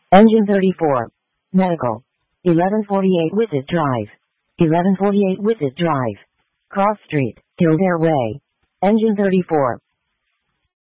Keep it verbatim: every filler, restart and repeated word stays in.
Engine thirty-four. Medical. eleven forty-eight Witsit Drive. eleven forty-eight Witsit Drive. Cross Street, Kildare Way. Engine thirty-four.